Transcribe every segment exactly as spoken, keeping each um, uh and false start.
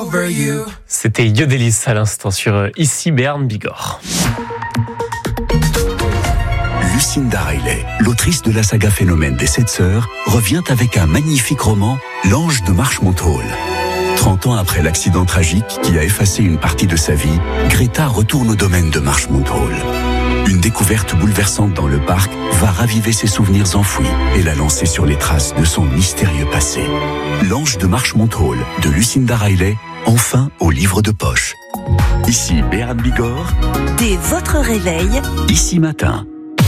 C'était Yodelis à l'instant sur Ici Béarn Bigorre. Lucinda Riley, l'autrice de la saga Phénomène des Sept Sœurs, revient avec un magnifique roman, L'Ange de Marchmont Hall. trente ans après l'accident tragique qui a effacé une partie de sa vie, Greta retourne au domaine de Marchmont Hall. Une découverte bouleversante dans le parc va raviver ses souvenirs enfouis et la lancer sur les traces de son mystérieux passé. L'Ange de Marchmont Hall de Lucinda Riley, enfin au livre de poche. Ici Béarn Bigorre. Dès votre réveil, Ici Matin.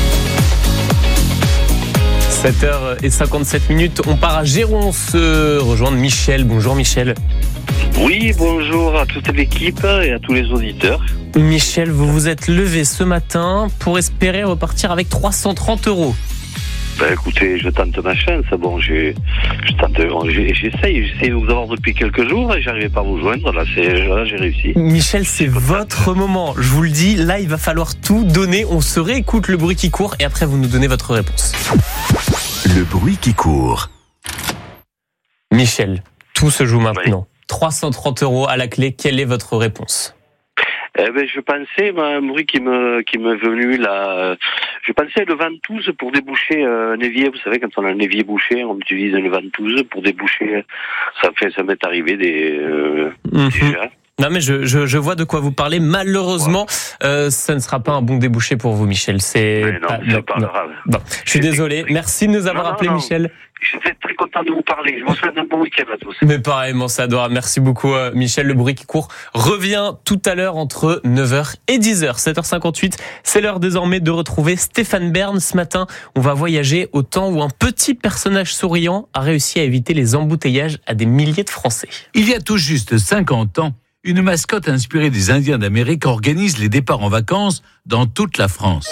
sept heures cinquante-sept minutes, on part à Géronce rejoindre Michel. Bonjour Michel. Oui, bonjour à toute l'équipe et à tous les auditeurs. Michel, vous vous êtes levé ce matin pour espérer repartir avec trois cent trente euros. Ben écoutez, je tente ma chance. Bon, j'ai, je tente, j'ai, j'essaye, j'essaye de vous avoir depuis quelques jours et j'arrivais pas à vous joindre. Là, c'est, là, j'ai réussi. Michel, c'est votre moment. Je vous le dis, là, il va falloir tout donner. On se réécoute le bruit qui court et après, vous nous donnez votre réponse. Le bruit qui court. Michel, tout se joue maintenant. Oui. trois cent trente euros à la clé. Quelle est votre réponse ? Eh ben, je pensais, un bruit qui me, qui m'est venu là. Je pensais à une ventouse pour déboucher un évier. Vous savez, quand on a un évier bouché, on utilise une ventouse pour déboucher. Ça fait, ça m'est arrivé des, euh, mmh. déjà. Non mais je, je, je vois de quoi vous parlez. Malheureusement, ouais. euh, ça ne sera pas un bon débouché pour vous, Michel. C'est mais non, pas, c'est non, pas non. grave. Bon, je suis désolé. Merci de nous avoir non, appelé, non, non. Michel. J'étais très content de vous parler. Je vous souhaite un bon week-end à tous. Mais pareillement, c'est adorable. Merci beaucoup, euh, Michel. Le bruit qui court revient tout à l'heure entre neuf heures et dix heures. sept heures cinquante-huit, c'est l'heure désormais de retrouver Stéphane Bern. Ce matin, on va voyager au temps où un petit personnage souriant a réussi à éviter les embouteillages à des milliers de Français. Il y a tout juste cinquante ans, une mascotte inspirée des Indiens d'Amérique organise les départs en vacances dans toute la France.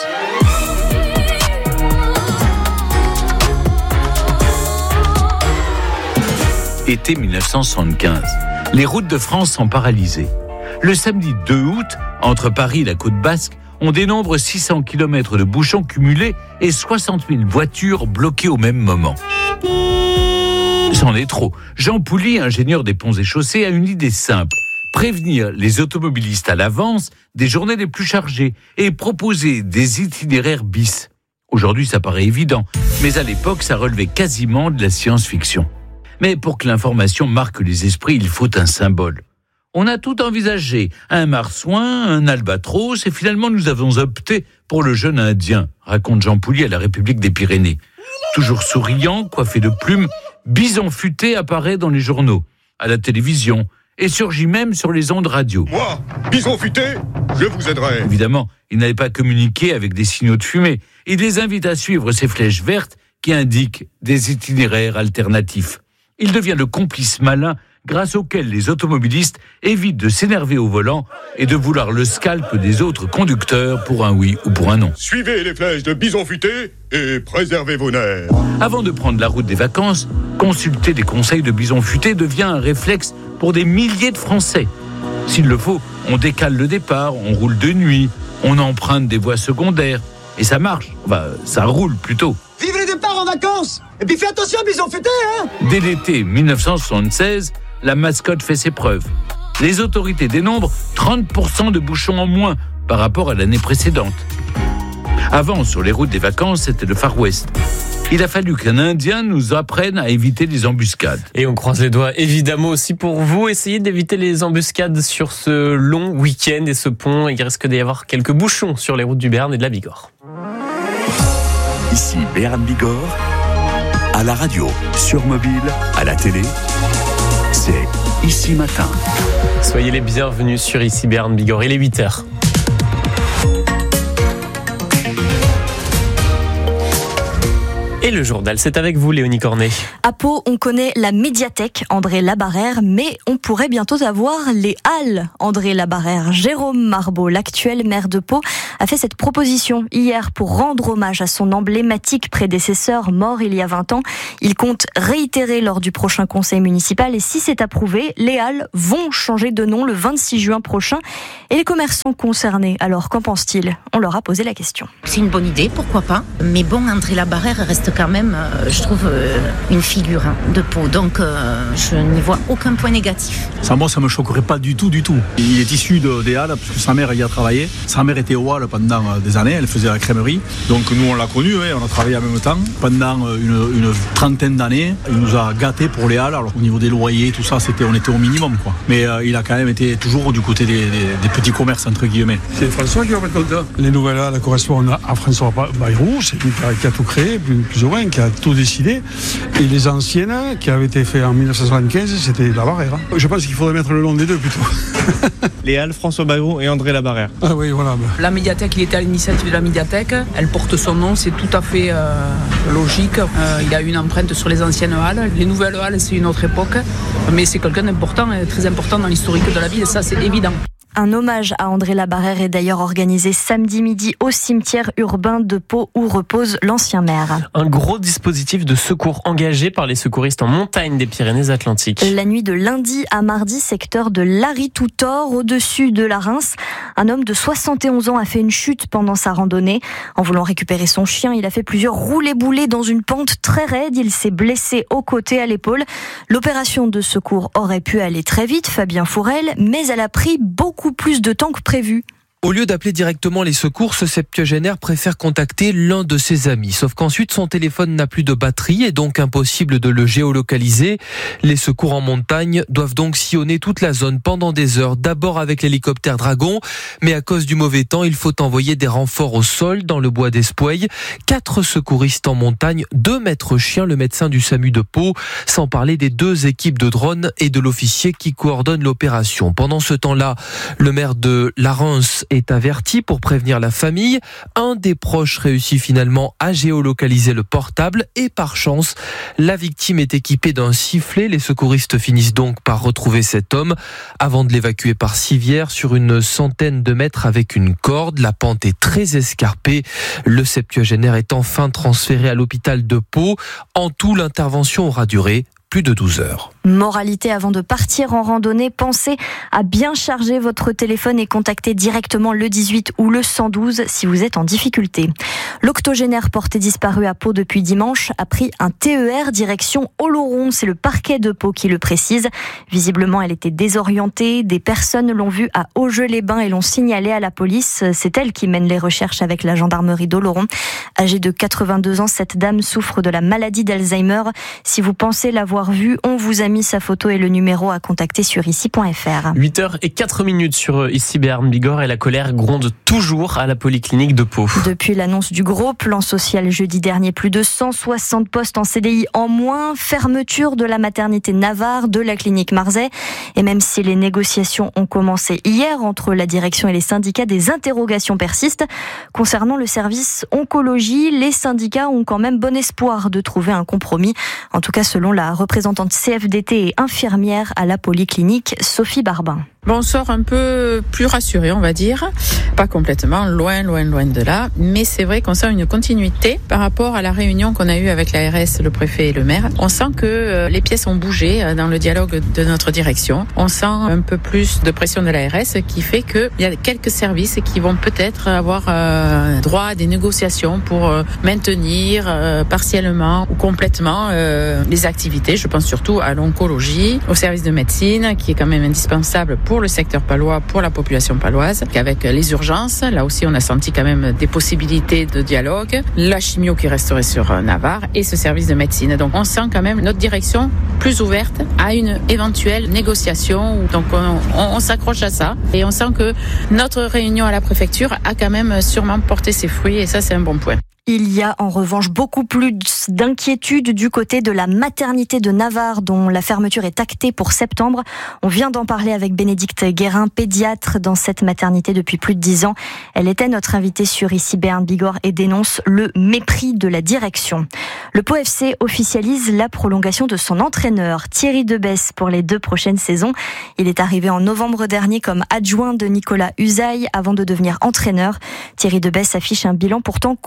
Été dix-neuf cent soixante-quinze. Les routes de France sont paralysées. Le samedi deux août, entre Paris et la côte basque, on dénombre six cents kilomètres de bouchons cumulés et soixante mille voitures bloquées au même moment. C'en est trop. Jean Pouly, ingénieur des ponts et chaussées, a une idée simple. Prévenir les automobilistes à l'avance des journées les plus chargées et proposer des itinéraires bis. Aujourd'hui, ça paraît évident, mais à l'époque, ça relevait quasiment de la science-fiction. Mais pour que l'information marque les esprits, il faut un symbole. On a tout envisagé, un marsouin, un albatros, et finalement nous avons opté pour le jeune Indien, raconte Jean Pouly à la République des Pyrénées. Toujours souriant, coiffé de plumes, Bison Futé apparaît dans les journaux, à la télévision, et surgit même sur les ondes radio. Moi, Bison Futé, je vous aiderai. Évidemment, il n'avait pas communiqué avec des signaux de fumée. Il les invite à suivre ces flèches vertes qui indiquent des itinéraires alternatifs. Il devient le complice malin grâce auquel les automobilistes évitent de s'énerver au volant et de vouloir le scalp des autres conducteurs pour un oui ou pour un non. Suivez les flèches de Bison Futé et préservez vos nerfs. Avant de prendre la route des vacances, consulter les conseils de Bison Futé devient un réflexe pour des milliers de Français. S'il le faut, on décale le départ, on roule de nuit, on emprunte des voies secondaires. Et ça marche, enfin, ça roule plutôt. Vive les départs en vacances! Et puis fais attention, Bison Futé, hein! Dès l'été dix-neuf cent soixante-seize, la mascotte fait ses preuves. Les autorités dénombrent trente pour cent de bouchons en moins par rapport à l'année précédente. Avant, sur les routes des vacances, c'était le Far West. Il a fallu qu'un Indien nous apprenne à éviter les embuscades. Et on croise les doigts évidemment aussi pour vous. Essayez d'éviter les embuscades sur ce long week-end et ce pont. Il risque d'y avoir quelques bouchons sur les routes du Béarn et de la Bigorre. Ici Béarn Bigorre, à la radio, sur mobile, à la télé, c'est Ici Matin. Soyez les bienvenus sur Ici Béarn Bigorre. Il est huit heures. Et le journal, c'est avec vous, Léonie Cornet. À Pau, on connaît la médiathèque André Labarrère, mais on pourrait bientôt avoir les Halles André Labarrère. Jérôme Marbeau, l'actuel maire de Pau, a fait cette proposition hier pour rendre hommage à son emblématique prédécesseur mort il y a vingt ans. Il compte réitérer lors du prochain conseil municipal et si c'est approuvé, les Halles vont changer de nom le vingt-six juin prochain. Et les commerçants concernés, alors qu'en pensent-ils ? On leur a posé la question. C'est une bonne idée, pourquoi pas ? Mais bon, André Labarrère reste quand même, euh, je trouve, euh, une figure hein, de Pau. Donc, euh, je n'y vois aucun point négatif. Ça, moi, ça me choquerait pas du tout, du tout. Il est issu de, des Halles, parce que sa mère y a travaillé. Sa mère était aux Halles pendant des années, elle faisait la crèmerie. Donc, nous, on l'a connu, hein, on a travaillé en même temps. Pendant une, une trentaine d'années, il nous a gâtés pour les Halles. Alors, au niveau des loyers, tout ça, c'était, on était au minimum, quoi. Mais euh, il a quand même été toujours du côté des, des, des petits commerces, entre guillemets. C'est François qui va raconter. Les nouvelles Halles correspondent à François Bayrou, c'est lui qui a tout créé, plus, plus ou moins, qui a tout décidé. Et les anciennes, qui avaient été faites en dix-neuf cent soixante-quinze, c'était la Barrère. Je pense qu'il faudrait mettre le nom des deux, plutôt. Les Halles, François Bayrou et André Labarrère. Ah oui, voilà. La médiathèque, il était à l'initiative de la médiathèque. Elle porte son nom, c'est tout à fait euh, logique. Euh, il a une empreinte sur les anciennes halles. Les nouvelles halles, c'est une autre époque. Mais c'est quelqu'un d'important, très important dans l'historique de la ville, ça c'est évident. Un hommage à André Labarrère est d'ailleurs organisé samedi midi au cimetière urbain de Pau où repose l'ancien maire. Un gros dispositif de secours engagé par les secouristes en montagne des Pyrénées-Atlantiques. La nuit de lundi à mardi, secteur de Larry-Toutor, au-dessus de la Reims, un homme de soixante et onze ans a fait une chute pendant sa randonnée. En voulant récupérer son chien, il a fait plusieurs roulés-boulés dans une pente très raide. Il s'est blessé au côté, à l'épaule. L'opération de secours aurait pu aller très vite, Fabien Fourel, mais elle a pris beaucoup plus de temps que prévu. Au lieu d'appeler directement les secours, ce septuagénaire préfère contacter l'un de ses amis. Sauf qu'ensuite, son téléphone n'a plus de batterie et donc impossible de le géolocaliser. Les secours en montagne doivent donc sillonner toute la zone pendant des heures. D'abord avec l'hélicoptère Dragon, mais à cause du mauvais temps, il faut envoyer des renforts au sol dans le bois d'Espoueil. Quatre secouristes en montagne, deux maîtres chiens, le médecin du SAMU de Pau, sans parler des deux équipes de drones et de l'officier qui coordonne l'opération. Pendant ce temps-là, le maire de la Reims est averti pour prévenir la famille. Un des proches réussit finalement à géolocaliser le portable et par chance, la victime est équipée d'un sifflet. Les secouristes finissent donc par retrouver cet homme avant de l'évacuer par civière sur une centaine de mètres avec une corde. La pente est très escarpée. Le septuagénaire est enfin transféré à l'hôpital de Pau. En tout, l'intervention aura duré plus de douze heures. Moralité, avant de partir en randonnée, pensez à bien charger votre téléphone et contacter directement le dix-huit ou le cent douze si vous êtes en difficulté. L'octogénaire porté disparu à Pau depuis dimanche a pris un T E R direction Oloron. C'est le parquet de Pau qui le précise. Visiblement, elle était désorientée. Des personnes l'ont vue à Augeux-les-Bains et l'ont signalé à la police. C'est elle qui mène les recherches avec la gendarmerie d'Oloron. Âgée de quatre-vingt-deux ans, cette dame souffre de la maladie d'Alzheimer. Si vous pensez l'avoir vue, on vous a mis sa photo et le numéro à contacter sur ici point f r. huit heures zéro quatre minutes sur Ici Béarn Bigorre et la colère gronde toujours à la polyclinique de Pau. Depuis l'annonce du gros plan social jeudi dernier, plus de cent soixante postes en C D I en moins, fermeture de la maternité Navarre, de la clinique Marzay. Et même si les négociations ont commencé hier entre la direction et les syndicats, des interrogations persistent. Concernant le service oncologie, les syndicats ont quand même bon espoir de trouver un compromis. En tout cas, selon la représentante C F D T et infirmière à la polyclinique, Sophie Barbin. Bon, on sort un peu plus rassuré, on va dire. Pas complètement, loin, loin, loin de là. Mais c'est vrai qu'on sent une continuité par rapport à la réunion qu'on a eue avec l'A R S, le préfet et le maire. On sent que les pièces ont bougé dans le dialogue de notre direction. On sent un peu plus de pression de l'A R S qui fait qu'il y a quelques services qui vont peut-être avoir euh, droit à des négociations pour euh, maintenir euh, partiellement ou complètement euh, les activités. Je pense surtout à l'oncologie, au service de médecine qui est quand même indispensable pour le secteur palois, pour la population paloise, qu'avec les urgences, là aussi on a senti quand même des possibilités de dialogue, la chimio qui resterait sur Navarre et ce service de médecine. Donc on sent quand même notre direction plus ouverte à une éventuelle négociation. Donc on, on, on s'accroche à ça et on sent que notre réunion à la préfecture a quand même sûrement porté ses fruits et ça c'est un bon point. Il y a en revanche beaucoup plus d'inquiétude du côté de la maternité de Navarre dont la fermeture est actée pour septembre. On vient d'en parler avec Bénédicte Guérin, pédiatre dans cette maternité depuis plus de dix ans. Elle était notre invitée sur Ici Béarn Bigorre et dénonce le mépris de la direction. Le Pau F C officialise la prolongation de son entraîneur Thierry Debesse pour les deux prochaines saisons. Il est arrivé en novembre dernier comme adjoint de Nicolas Usaï avant de devenir entraîneur. Thierry Debesse affiche un bilan pourtant contrasté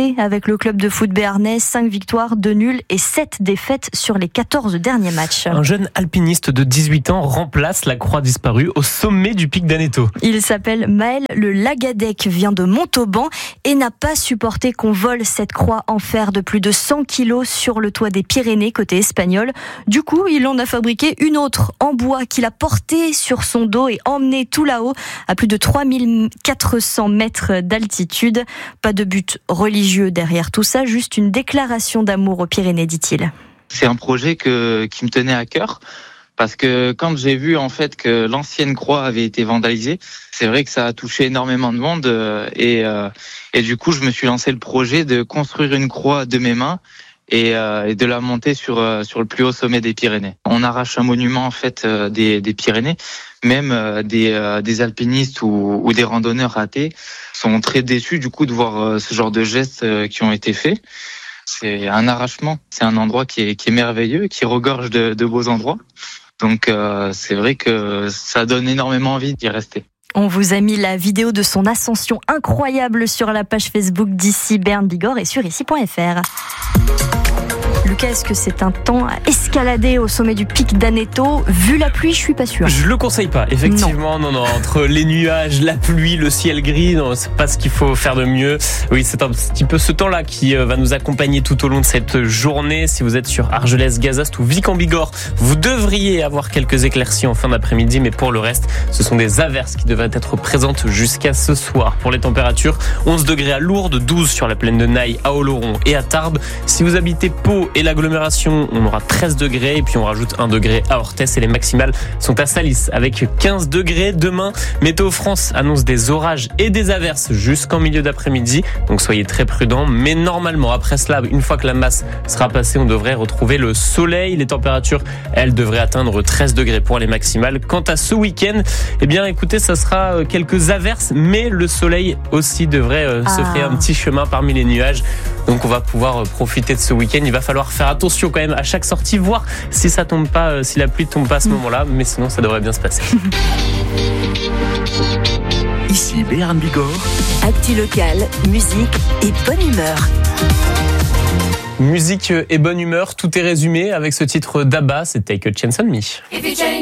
éclaté avec le club de foot béarnais. cinq victoires, deux nuls et sept défaites sur les quatorze derniers matchs. Un jeune alpiniste de dix-huit ans remplace la croix disparue au sommet du pic d'Aneto. Il s'appelle Maël Le Lagadec, vient de Montauban et n'a pas supporté qu'on vole cette croix en fer de plus de cent kilos sur le toit des Pyrénées côté espagnol. Du coup, il en a fabriqué une autre en bois qu'il a portée sur son dos et emmené tout là-haut à plus de trois mille quatre cents mètres d'altitude. Pas de but religieux derrière tout ça, juste une déclaration d'amour aux Pyrénées, dit-il. C'est un projet que, qui me tenait à cœur. Parce que quand j'ai vu en fait que l'ancienne croix avait été vandalisée, c'est vrai que ça a touché énormément de monde et, euh, et du coup je me suis lancé le projet de construire une croix de mes mains et, euh, et de la monter sur euh, sur le plus haut sommet des Pyrénées. On arrache un monument en fait euh, des, des Pyrénées, même euh, des, euh, des alpinistes ou, ou des randonneurs ratés sont très déçus du coup de voir euh, ce genre de gestes euh, qui ont été faits. C'est un arrachement, c'est un endroit qui est, qui est merveilleux, qui regorge de, de beaux endroits. Donc euh, c'est vrai que ça donne énormément envie d'y rester. On vous a mis la vidéo de son ascension incroyable sur la page Facebook d'Ici Berne Bigorre et sur ici point f r. Lucas, est-ce que c'est un temps à escalader au sommet du pic d'Aneto? Vu la pluie, je suis pas sûre. Je le conseille pas, effectivement. Non, non, non. Entre les nuages, la pluie, le ciel gris, non, c'est pas ce qu'il faut faire de mieux. Oui, c'est un petit peu ce temps-là qui va nous accompagner tout au long de cette journée. Si vous êt sur Argelès, Gazost ou Vic en Bigorre, vous devriez avoir quelques éclaircies en fin d'après-midi, mais pour le reste, ce sont des averses qui devraient être présentes jusqu'à ce soir. Pour les températures, onze degrés à Lourdes, douze sur la plaine de Naï, à Oloron et à Tarbes. Si vous habitez Pau et l'agglomération, on aura treize degrés et puis on rajoute un degré à Orthès et les maximales sont à Salis avec quinze degrés. Demain, Météo France annonce des orages et des averses jusqu'en milieu d'après-midi, donc soyez très prudents. Mais normalement, après cela, une fois que la masse sera passée, on devrait retrouver le soleil. Les températures, elles, devraient atteindre treize degrés pour les maximales. Quant à ce week-end, eh bien écoutez, ça sera quelques averses, mais le soleil aussi devrait euh, ah. se frayer un petit chemin parmi les nuages. Donc on va pouvoir profiter de ce week-end. Il va falloir faire attention quand même à chaque sortie, voir si ça tombe pas, si la pluie tombe pas à ce mmh. moment-là, mais sinon ça devrait bien se passer. Ici Béarn Bigorre. Actu local, musique et bonne humeur. Musique et bonne humeur, tout est résumé avec ce titre d'Abba, c'est Take a Chance on Me.